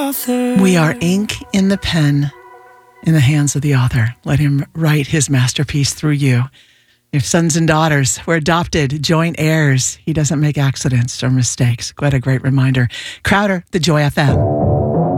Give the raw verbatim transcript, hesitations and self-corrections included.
author. We are ink in the pen in the hands of the author. Let him write his masterpiece through you. Your sons and daughters were adopted, joint heirs. He doesn't make accidents or mistakes. What a great reminder. Crowder, the Joy F M.